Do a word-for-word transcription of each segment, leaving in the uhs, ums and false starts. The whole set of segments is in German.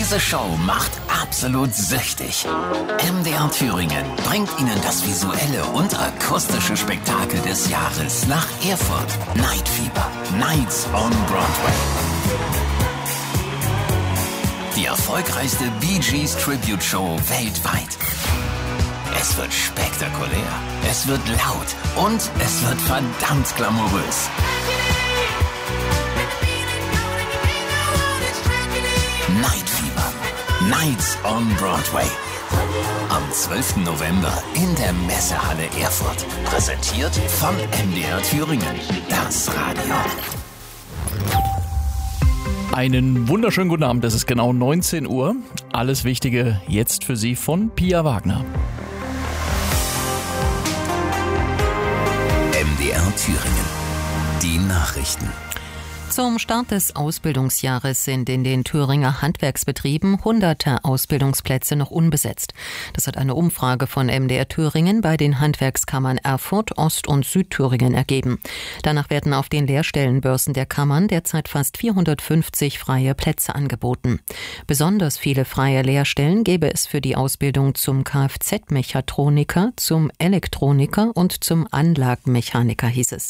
Diese Show macht absolut süchtig. M D R Thüringen bringt Ihnen das visuelle und akustische Spektakel des Jahres nach Erfurt. Night Fever, Nights on Broadway. Die erfolgreichste Bee Gees Tribute Show weltweit. Es wird spektakulär, es wird laut und es wird verdammt glamourös. Night Fever, Nights on Broadway. Am zwölften November in der Messehalle Erfurt. Präsentiert von M D R Thüringen, das Radio. Einen wunderschönen guten Abend, es ist genau neunzehn Uhr. Alles Wichtige jetzt für Sie von Pia Wagner. M D R Thüringen, die Nachrichten. Zum Start des Ausbildungsjahres sind in den Thüringer Handwerksbetrieben hunderte Ausbildungsplätze noch unbesetzt. Das hat eine Umfrage von M D R Thüringen bei den Handwerkskammern Erfurt, Ost- und Südthüringen ergeben. Danach werden auf den Lehrstellenbörsen der Kammern derzeit fast vierhundertfünfzig freie Plätze angeboten. Besonders viele freie Lehrstellen gäbe es für die Ausbildung zum Kfz-Mechatroniker, zum Elektroniker und zum Anlagenmechaniker, hieß es.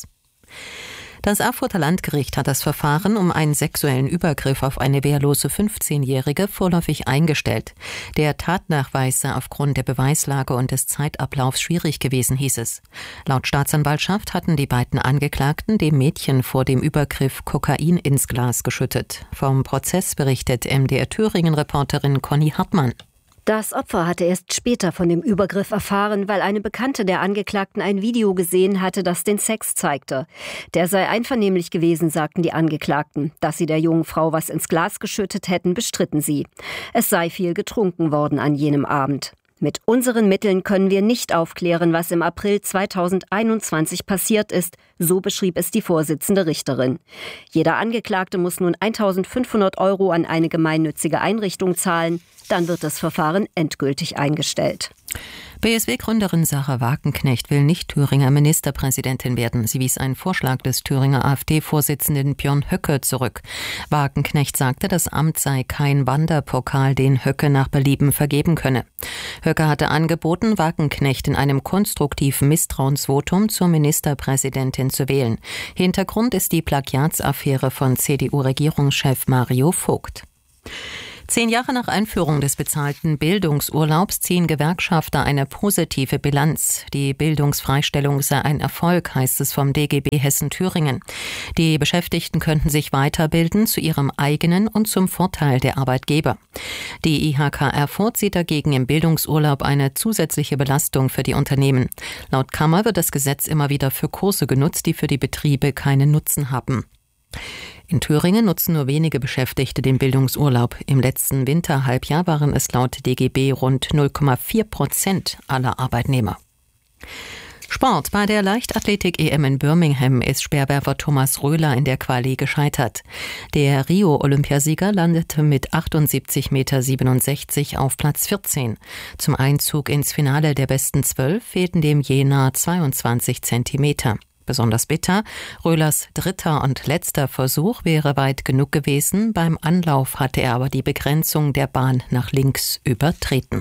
Das Erfurter Landgericht hat das Verfahren um einen sexuellen Übergriff auf eine wehrlose fünfzehnjährige vorläufig eingestellt. Der Tatnachweis sei aufgrund der Beweislage und des Zeitablaufs schwierig gewesen, hieß es. Laut Staatsanwaltschaft hatten die beiden Angeklagten dem Mädchen vor dem Übergriff Kokain ins Glas geschüttet. Vom Prozess berichtet M D R Thüringen-Reporterin Conny Hartmann. Das Opfer hatte erst später von dem Übergriff erfahren, weil eine Bekannte der Angeklagten ein Video gesehen hatte, das den Sex zeigte. Der sei einvernehmlich gewesen, sagten die Angeklagten. Dass sie der jungen Frau was ins Glas geschüttet hätten, bestritten sie. Es sei viel getrunken worden an jenem Abend. Mit unseren Mitteln können wir nicht aufklären, was im April zweitausendeinundzwanzig passiert ist, so beschrieb es die Vorsitzende Richterin. Jeder Angeklagte muss nun eintausendfünfhundert Euro an eine gemeinnützige Einrichtung zahlen, dann wird das Verfahren endgültig eingestellt. B S W-Gründerin Sarah Wagenknecht will nicht Thüringer Ministerpräsidentin werden. Sie wies einen Vorschlag des Thüringer AfD-Vorsitzenden Björn Höcke zurück. Wagenknecht sagte, das Amt sei kein Wanderpokal, den Höcke nach Belieben vergeben könne. Höcke hatte angeboten, Wagenknecht in einem konstruktiven Misstrauensvotum zur Ministerpräsidentin zu wählen. Hintergrund ist die Plagiatsaffäre von C D U-Regierungschef Mario Vogt. Zehn Jahre nach Einführung des bezahlten Bildungsurlaubs ziehen Gewerkschafter eine positive Bilanz. Die Bildungsfreistellung sei ein Erfolg, heißt es vom D G B Hessen-Thüringen. Die Beschäftigten könnten sich weiterbilden zu ihrem eigenen und zum Vorteil der Arbeitgeber. Die I H K Erfurt sieht dagegen im Bildungsurlaub eine zusätzliche Belastung für die Unternehmen. Laut Kammer wird das Gesetz immer wieder für Kurse genutzt, die für die Betriebe keinen Nutzen haben. In Thüringen nutzen nur wenige Beschäftigte den Bildungsurlaub. Im letzten Winterhalbjahr waren es laut D G B rund null Komma vier Prozent aller Arbeitnehmer. Sport. Bei der Leichtathletik-E M in Birmingham ist Speerwerfer Thomas Röhler in der Quali gescheitert. Der Rio-Olympiasieger landete mit achtundsiebzig Komma siebenundsechzig Meter auf Platz vierzehn. Zum Einzug ins Finale der besten zwölf fehlten dem Jena zweiundzwanzig Zentimeter. Besonders bitter, Röhlers dritter und letzter Versuch wäre weit genug gewesen. Beim Anlauf hatte er aber die Begrenzung der Bahn nach links übertreten.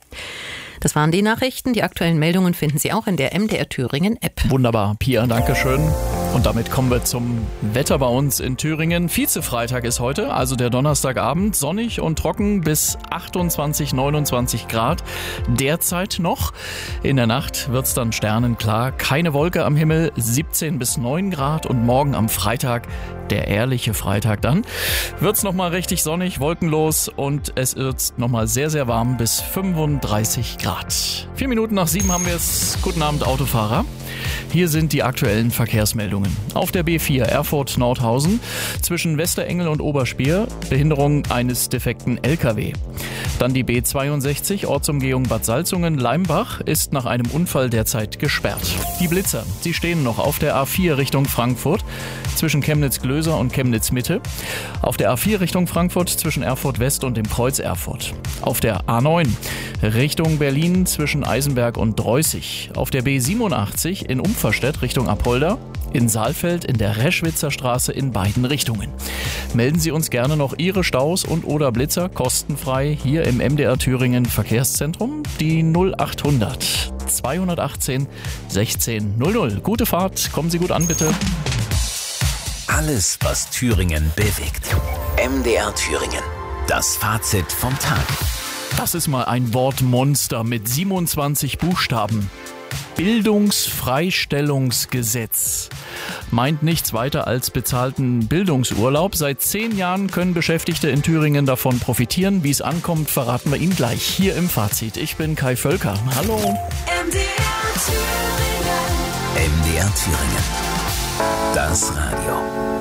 Das waren die Nachrichten. Die aktuellen Meldungen finden Sie auch in der M D R Thüringen App. Wunderbar, Pia, danke schön. Und damit kommen wir zum Wetter bei uns in Thüringen. Vize-Freitag ist heute, also der Donnerstagabend, sonnig und trocken bis achtundzwanzig, neunundzwanzig Grad. Derzeit noch. In der Nacht wird's dann sternenklar. Keine Wolke am Himmel, siebzehn bis neun Grad. Und morgen am Freitag, der ehrliche Freitag dann, wird's nochmal richtig sonnig, wolkenlos und es wird nochmal sehr, sehr warm bis fünfunddreißig Grad. Vier Minuten nach sieben haben wir es. Guten Abend, Autofahrer. Hier sind die aktuellen Verkehrsmeldungen. Auf der B vier Erfurt-Nordhausen zwischen Westerengel und Oberspier Behinderung eines defekten L K W. Dann die B zweiundsechzig Ortsumgehung Bad Salzungen-Leimbach ist nach einem Unfall derzeit gesperrt. Die Blitzer, sie stehen noch auf der A vier Richtung Frankfurt zwischen Chemnitz-Glöser und Chemnitz-Mitte. Auf der A vier Richtung Frankfurt zwischen Erfurt West und dem Kreuz Erfurt. Auf der A neun Richtung Berlin zwischen Eisenberg und Dreußig. Auf der B siebenundachtzig in Umferstedt Richtung Apolda. in Saalfeld in der Reschwitzer Straße in beiden Richtungen. Melden Sie uns gerne noch Ihre Staus und oder Blitzer kostenfrei hier im M D R Thüringen Verkehrszentrum. Die null achthundert zweihundertachtzehn sechzehn null null. Gute Fahrt, kommen Sie gut an bitte. Alles, was Thüringen bewegt. M D R Thüringen. Das Fazit vom Tag. Das ist mal ein Wortmonster mit siebenundzwanzig Buchstaben. Bildungsfreistellungsgesetz meint nichts weiter als bezahlten Bildungsurlaub. Seit zehn Jahren können Beschäftigte in Thüringen davon profitieren. Wie es ankommt, verraten wir Ihnen gleich hier im Fazit. Ich bin Kai Völker. Hallo. M D R Thüringen. M D R Thüringen. Das Radio.